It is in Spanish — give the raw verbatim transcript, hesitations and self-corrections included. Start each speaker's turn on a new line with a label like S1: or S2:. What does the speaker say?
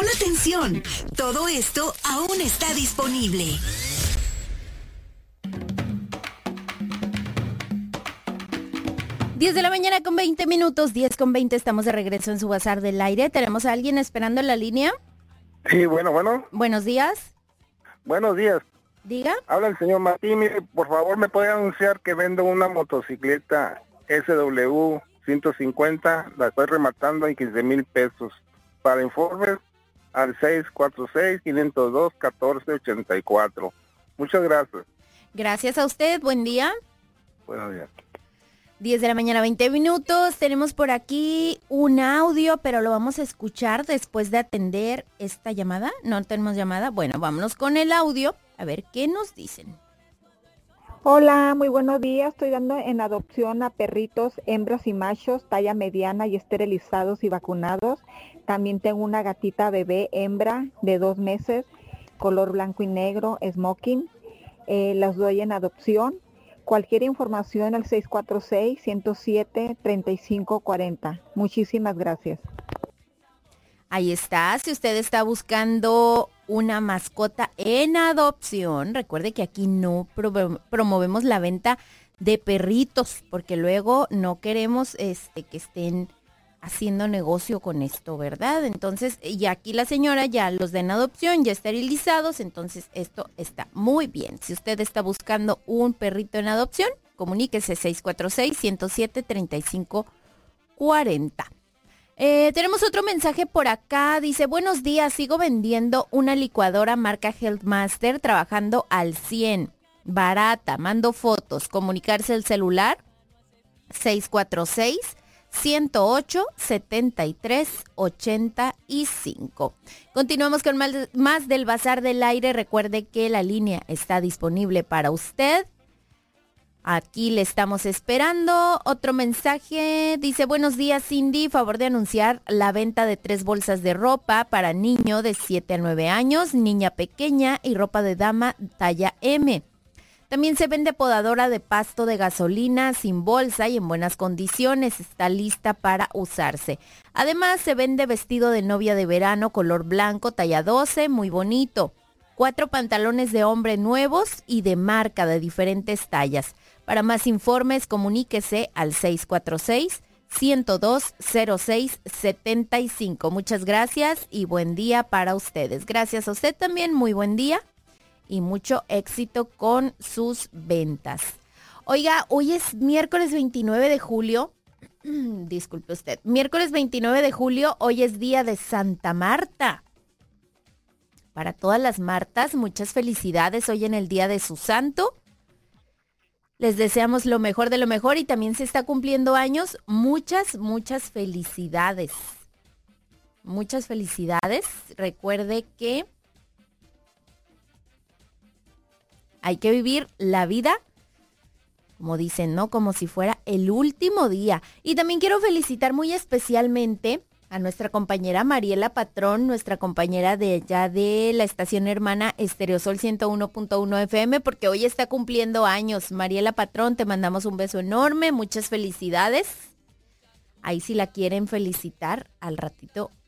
S1: Pon atención, todo esto aún está disponible.
S2: diez de la mañana con veinte minutos, diez con veinte, estamos de regreso en su Bazar del Aire. ¿Tenemos a alguien esperando en la línea?
S3: Sí, bueno, bueno.
S2: Buenos días.
S3: Buenos días.
S2: Diga.
S3: Habla el señor Martín. Mire, por favor, ¿me puede anunciar que vendo una motocicleta S W ciento cincuenta? La estoy rematando en quince mil pesos. Para informes, al seis cuatro seis, cinco cero dos, uno cuatro ocho cuatro. Muchas gracias.
S2: Gracias a usted. Buen día.
S3: Buenos días.
S2: diez de la mañana, veinte minutos. Tenemos por aquí un audio, pero lo vamos a escuchar después de atender esta llamada. ¿No tenemos llamada? Bueno, vámonos con el audio a ver qué nos dicen.
S4: Hola, muy buenos días. Estoy dando en adopción a perritos, hembras y machos, talla mediana y esterilizados y vacunados. También tengo una gatita bebé hembra de dos meses, color blanco y negro, smoking. Eh, las doy en adopción. Cualquier información al seis cuatro seis, uno cero siete, tres cinco cuatro cero. Muchísimas gracias.
S2: Ahí está, si usted está buscando una mascota en adopción, recuerde que aquí no pro- promovemos la venta de perritos, porque luego no queremos este, que estén haciendo negocio con esto, ¿verdad? Entonces, y aquí la señora ya los da en adopción, ya esterilizados, entonces esto está muy bien. Si usted está buscando un perrito en adopción, comuníquese seis cuatro seis, uno cero siete, tres cinco cuatro cero. Eh, tenemos otro mensaje por acá, dice, buenos días, sigo vendiendo una licuadora marca Healthmaster, trabajando al cien, barata, mando fotos, comunicarse el celular, seis cuatro seis, ciento ocho, setenta y tres, ochenta y cinco. Continuamos con más, más del Bazar del Aire. Recuerde que la línea está disponible para usted. Aquí le estamos esperando. Otro mensaje dice, buenos días Cindy, favor de anunciar la venta de tres bolsas de ropa para niño de siete a nueve años, niña pequeña y ropa de dama talla M. También se vende podadora de pasto de gasolina sin bolsa y en buenas condiciones, está lista para usarse. Además se vende vestido de novia de verano color blanco talla doce, muy bonito. Cuatro pantalones de hombre nuevos y de marca de diferentes tallas. Para más informes, comuníquese al seis cuatro seis, uno cero dos, cero seis siete cinco. Muchas gracias y buen día para ustedes. Gracias a usted también, muy buen día y mucho éxito con sus ventas. Oiga, hoy es miércoles veintinueve de julio. Disculpe usted. Miércoles veintinueve de julio, hoy es día de Santa Marta. Para todas las Martas, muchas felicidades hoy en el día de su santo. Les deseamos lo mejor de lo mejor y también se está cumpliendo años. Muchas, muchas felicidades. Muchas felicidades. Recuerde que hay que vivir la vida, como dicen, ¿no? Como si fuera el último día. Y también quiero felicitar muy especialmente a nuestra compañera Mariela Patrón, nuestra compañera de allá de la estación hermana Estereosol ciento uno punto uno F M, porque hoy está cumpliendo años. Mariela Patrón, te mandamos un beso enorme, muchas felicidades. Ahí si la quieren felicitar, al ratito